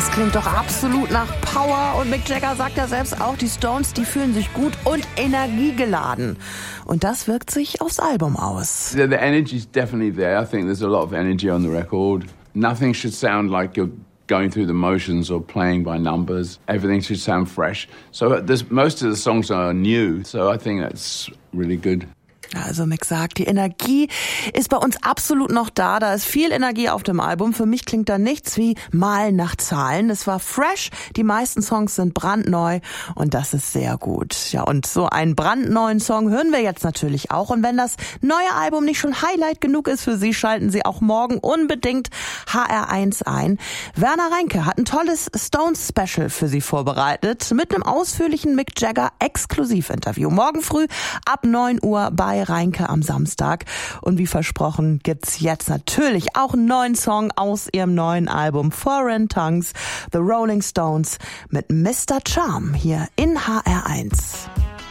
Das klingt doch absolut nach Power. Und Mick Jagger sagt ja selbst auch, die Stones, die fühlen sich gut und energiegeladen. Und das wirkt sich aufs Album aus. The energy's definitely there. I think there's a lot of energy on the record. Nothing should sound like you're going through the motions or playing by numbers. Everything should sound fresh. So most of the songs are new. So I think that's really good. Also Mick sagt, die Energie ist bei uns absolut noch da. Da ist viel Energie auf dem Album. Für mich klingt da nichts wie Malen nach Zahlen. Es war fresh. Die meisten Songs sind brandneu und das ist sehr gut. Ja, und so einen brandneuen Song hören wir jetzt natürlich auch. Und wenn das neue Album nicht schon Highlight genug ist für Sie, schalten Sie auch morgen unbedingt HR1 ein. Werner Reinke hat ein tolles Stones-Special für Sie vorbereitet mit einem ausführlichen Mick Jagger-Exklusivinterview. Morgen früh ab 9 Uhr bei Reinke am Samstag. Und wie versprochen gibt's jetzt natürlich auch einen neuen Song aus ihrem neuen Album Foreign Tongues, The Rolling Stones mit Mr. Charm hier in HR1.